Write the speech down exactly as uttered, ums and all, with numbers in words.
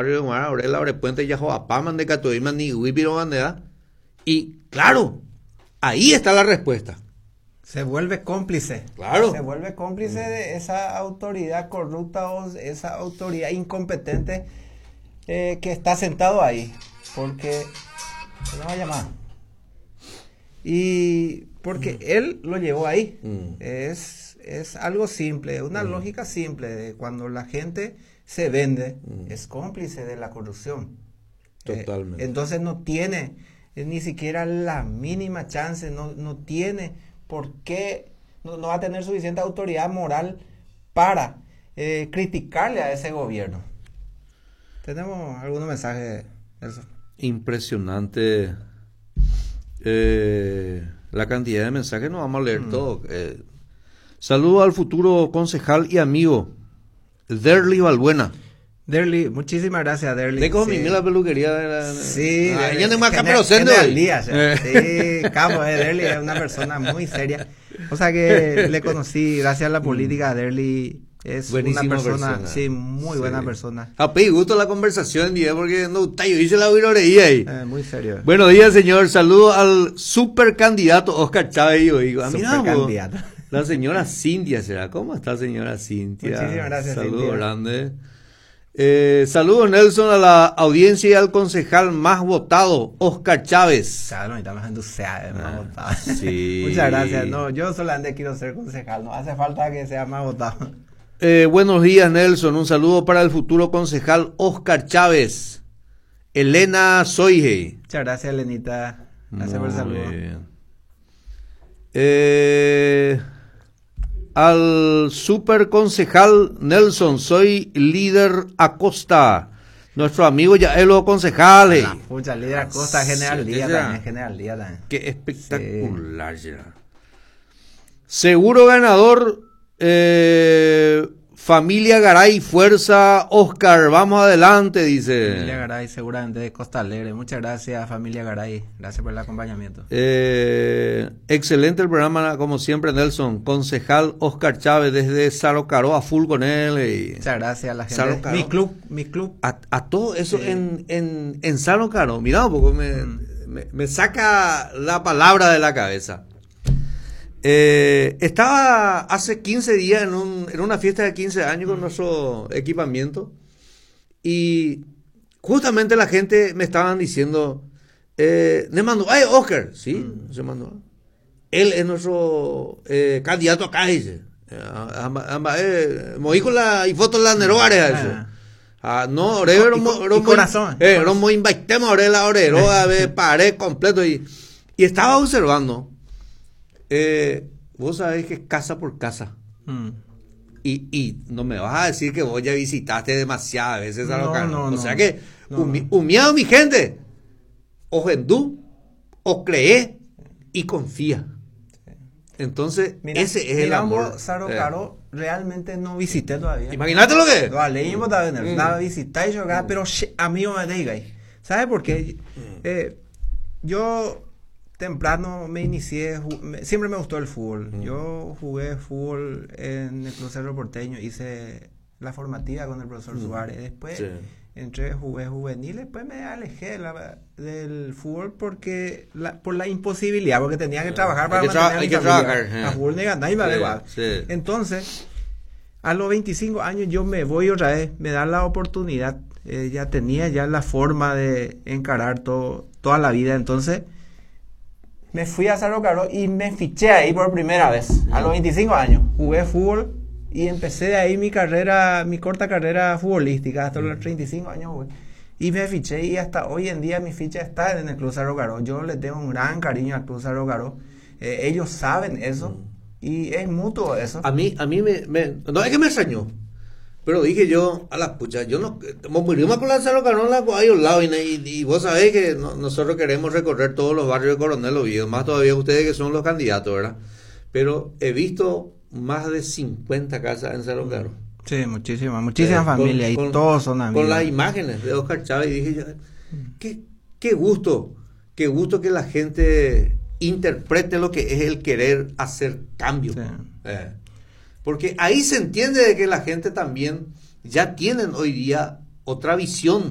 barrio de Guara, Aurela, Abre Puente, Yajoapama, de Catoima, ni Huipiro, Bandera. Y claro, ahí está la respuesta. Se vuelve cómplice. Claro. Se vuelve cómplice de esa autoridad corrupta o esa autoridad incompetente eh, que está sentado ahí. Porque se le va a llamar. Y porque mm. él lo llevó ahí. Mm. Es, es algo simple, una mm. lógica simple. De cuando la gente se vende, mm. es cómplice de la corrupción. Totalmente. Eh, entonces no tiene eh, ni siquiera la mínima chance, no, no tiene por qué, no, no va a tener suficiente autoridad moral para eh, criticarle a ese gobierno. ¿Tenemos algunos mensajes, Nelson? Impresionante eh, la cantidad de mensajes, no vamos a leer mm. todo. Eh, saludo al futuro concejal y amigo Derly Balbuena. Derly, muchísimas gracias, Derly. De como sí. mi la peluquería de la... Sí, ah, ya no más pero sendo al día. Sí, capo, eh, Derly es una persona muy seria. O sea que le conocí gracias a la política. Derly es Buenísima una persona, persona, sí, muy sí. buena persona. A pedir gusto la conversación, día, porque no, yo hice la viroreía ahí. Eh, muy serio. Buenos días, señor. Saludo al super candidato Oscar Chávez. Yo digo, super mira, candidato. La señora Cintia será. ¿Cómo está, señora Cintia? Muchísimas gracias, Saludo Cintia. grande. Eh, saludos, Nelson, a la audiencia y al concejal más votado, Oscar Chávez. Claro, necesitamos gente sea más ah, votado. Sí. Muchas gracias. No, yo solamente quiero ser concejal. No hace falta que sea más votado. Eh, buenos días, Nelson. Un saludo para el futuro concejal Oscar Chávez. Elena Soige. Muchas gracias, Elenita. Gracias Muy por el saludo. Bien. Eh, al super concejal Nelson, soy líder Acosta. Nuestro amigo ya es los concejales. Ah, pucha, líder Acosta, General Díaz también, General Díaz también. Qué espectacular, sí. Ya. Seguro ganador. Eh, Familia Garay, fuerza, Oscar, vamos adelante, dice. Familia Garay, seguramente de Costa Alegre. Muchas gracias, Familia Garay. Gracias por el acompañamiento. Eh, excelente el programa, como siempre, Nelson. Concejal Oscar Chávez, desde Sarocaro, a full con él. Y... Muchas gracias a la gente. Sarocaro. Mi club, mi club. A, a todo eso sí. en, en, en Sarocaro. Mira, porque me, mm. me, me saca la palabra de la cabeza. Eh, estaba hace quince días en, un, en una fiesta de quince años con nuestro equipamiento y justamente la gente me estaban diciendo, eh, me mandó, ¡ay, Oscar! Sí, mm. se mandó. Él es nuestro eh, candidato acá, dice. Moí con la y fotos las neroares, ah. Ah, no, orero, y, y, y corazón. Eh, no invitemos a orela, orero, a ver, paré completo y, y estaba observando. Eh, vos sabés que es casa por casa. Mm. Y, y no me vas a decir que vos ya visitaste demasiadas veces a no, no, O no, sea que, no, humi, humiado mi gente, o gendú, o cree y confía. Entonces, mira, ese es el amor. Sarocaro, eh. realmente no visité todavía. Imagínate lo que es. No, leímos también, la visité y jugar, pero amigo me diga. ¿Sabes por qué? Eh, yo temprano me inicié, me, siempre me gustó el fútbol. Mm. Yo jugué fútbol en el Club Cerro Porteño, hice la formativa con el profesor mm. Suárez. Después sí. entré, jugué juvenil, después me alejé la, del fútbol porque la, por la imposibilidad, porque tenía que trabajar para hay que mantener tra- a mi hay que familia. trabajar. A fútbol ni ganar y me da igual. Entonces, a los veinticinco años yo me voy otra vez, me dan la oportunidad. Eh, ya tenía ya la forma de encarar todo, toda la vida, entonces me fui a Sarocaro y me fiché ahí por primera vez, a los veinticinco años. Jugué fútbol y empecé de ahí mi carrera, mi corta carrera futbolística, hasta los treinta y cinco años jugué. Y me fiché y hasta hoy en día mi ficha está en el Club Sarocaro. Yo le tengo un gran cariño al Club Sarocaro. Eh, ellos saben eso y es mutuo eso. A mí, a mí me, me no es que me extrañó. Pero dije yo, a las puchas, yo no, morimos con la Sarocaro en la Guayo al lado, y, y, y vos sabés que no, nosotros queremos recorrer todos los barrios de Coronel Oviedo, más todavía ustedes que son los candidatos, ¿verdad? Pero he visto más de cincuenta casas en Sarocaro. Sí, muchísimas, muchísimas eh, familias, y con, todos son amigos. Con las imágenes de Oscar Chávez, y dije yo, qué, qué gusto, qué gusto que la gente interprete lo que es el querer hacer cambio. Sí. Eh. Porque ahí se entiende de que la gente también ya tienen hoy día otra visión